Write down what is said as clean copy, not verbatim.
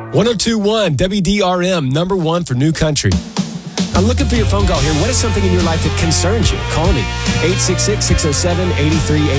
1021 WDRM, number one for New Country. I'm looking for your phone call here. What is something in your life that concerns you? Call me, 866-607-8380.